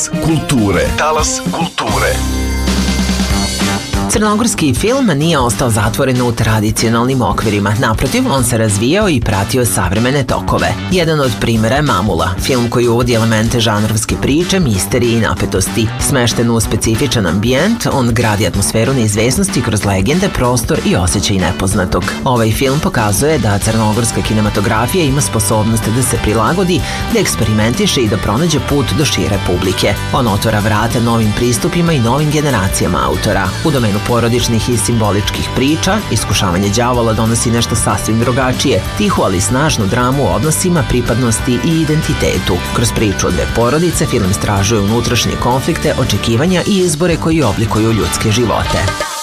Kulture. Talas kulture. Crnogorski film nije ostao zatvoren u tradicionalnim okvirima. Naprotiv, on se razvijao i pratio savremene tokove. Jedan od primjera je Mamula, film koji uvodi elemente žanrovske priče, misterije i napetosti. Smešten u specifičan ambijent, on gradi atmosferu neizvesnosti kroz legende, prostor i osjećaj nepoznatog. Ovaj film pokazuje da crnogorska kinematografija ima sposobnost da se prilagodi, da eksperimentiše i da pronađe put do šire publike. On otvara vrata novim pristupima i novim generacijama autora. U domenu porodičnih i simboličkih priča, Iskušavanje đavola donosi nešto sasvim drugačije, tihu ali snažnu dramu o odnosima, pripadnosti i identitetu. Kroz priču o dve porodice film istražuje unutrašnje konflikte, očekivanja i izbore koji oblikuju ljudske živote.